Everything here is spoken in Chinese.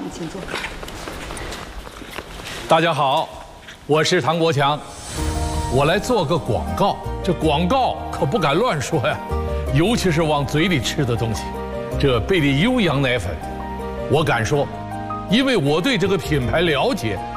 你请坐。 大家好，我是唐国强，我来做个广告。这广告可不敢乱说呀，尤其是往嘴里吃的东西。这贝利优羊奶粉，我敢说，因为我对这个品牌了解。